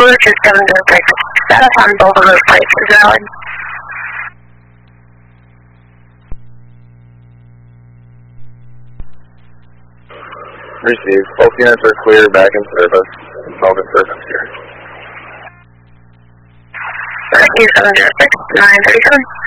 Bluetooth 706. Status on both of those plates is valid. Received. Both units are clear, back in service. No disturbance here. Rescue 706, 937.